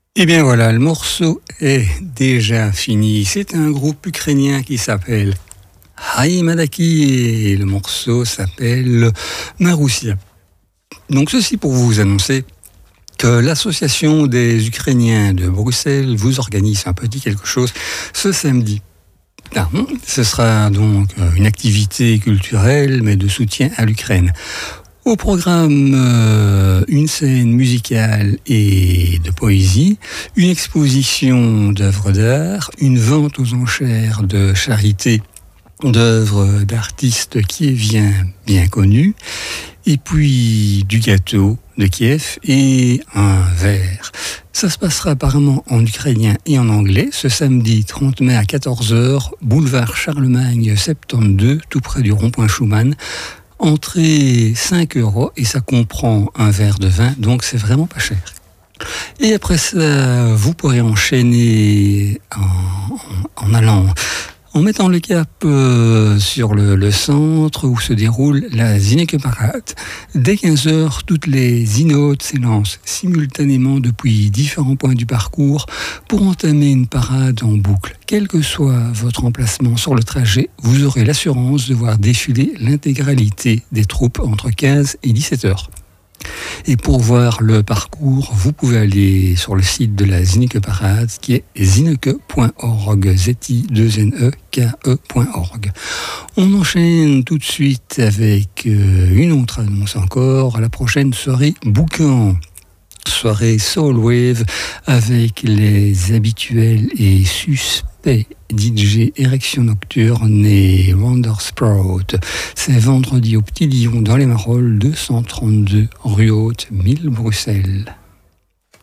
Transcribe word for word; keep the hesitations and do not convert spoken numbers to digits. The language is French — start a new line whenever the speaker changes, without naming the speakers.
Et bien voilà, le morceau est déjà fini. C'est un groupe ukrainien qui s'appelle Haïmadaki et le morceau s'appelle Maroussia. Donc ceci pour vous annoncer que l'association des Ukrainiens de Bruxelles vous organise un petit quelque chose ce samedi. Ah, ce sera donc une activité culturelle mais de soutien à l'Ukraine. Au programme, euh, une scène musicale et de poésie, une exposition d'œuvres d'art, une vente aux enchères de charité d'œuvres d'artistes qui est bien, bien connus, et puis du gâteau de Kiev et un verre. Ça se passera apparemment en ukrainien et en anglais ce samedi trente mai à quatorze heures, boulevard Charlemagne soixante-douze, tout près du rond-point Schumann. Entrée cinq euros et ça comprend un verre de vin, donc c'est vraiment pas cher. Et après ça, vous pourrez enchaîner en, en, en allant, en mettant le cap euh, sur le, le centre où se déroule la Zinneke Parade. Dès quinze heures, toutes les Zinnehautes s'élancent simultanément depuis différents points du parcours pour entamer une parade en boucle. Quel que soit votre emplacement sur le trajet, vous aurez l'assurance de voir défiler l'intégralité des troupes entre quinze et dix-sept heures. Et pour voir le parcours, vous pouvez aller sur le site de la Zinneke Parade qui est zinneke point org, z i deux n e k e point org. On enchaîne tout de suite avec une autre annonce encore. La prochaine soirée Boucan. Soirée Soul Wave avec les habituels et suspects D J Érection Nocturne et Wonder Sprout. C'est vendredi au Petit Lion dans les Marolles, deux cent trente-deux rue Haute, mille Bruxelles.